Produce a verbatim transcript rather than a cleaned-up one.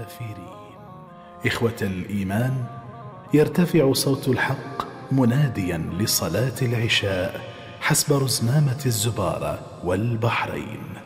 الكافرين. إخوة الإيمان، يرتفع صوت الحق مناديا لصلاة العشاء حسب رزمامة الزبارة والبحرين.